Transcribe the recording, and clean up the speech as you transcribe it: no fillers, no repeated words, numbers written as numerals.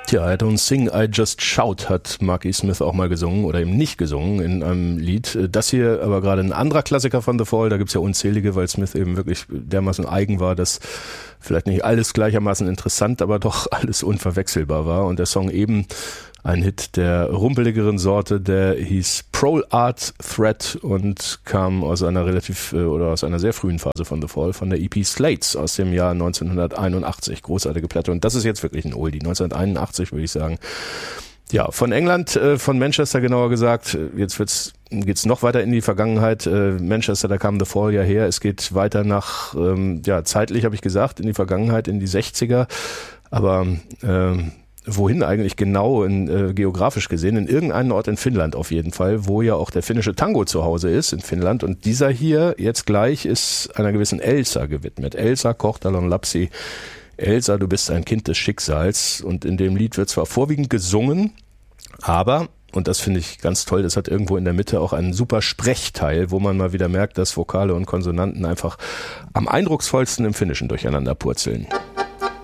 Tja, I don't sing, I just shout, hat Marky Smith auch mal gesungen oder eben nicht gesungen in einem Lied. Das hier aber gerade ein anderer Klassiker von The Fall, da gibt's ja unzählige, weil Smith eben wirklich dermaßen eigen war, dass vielleicht nicht alles gleichermaßen interessant, aber doch alles unverwechselbar war. Und der Song eben ein Hit der rumpeligeren Sorte, der hieß Prol Art Threat und kam aus einer aus einer sehr frühen Phase von The Fall, von der EP Slates aus dem Jahr 1981. Großartige Platte. Und das ist jetzt wirklich ein Oldie. 1981 würde ich sagen. Ja, von England, von Manchester genauer gesagt. Jetzt geht's noch weiter in die Vergangenheit. Manchester, da kam The Fall ja her. Es geht weiter nach, zeitlich habe ich gesagt, in die Vergangenheit, in die 60er. Aber wohin eigentlich genau, geografisch gesehen? In irgendeinen Ort in Finnland auf jeden Fall, wo ja auch der finnische Tango zu Hause ist, in Finnland. Und dieser hier jetzt gleich ist einer gewissen Elsa gewidmet. Elsa Kohtalon Lapsi. Elsa, du bist ein Kind des Schicksals. Und in dem Lied wird zwar vorwiegend gesungen, aber, und das finde ich ganz toll, das hat irgendwo in der Mitte auch einen super Sprechteil, wo man mal wieder merkt, dass Vokale und Konsonanten einfach am eindrucksvollsten im Finnischen durcheinander purzeln.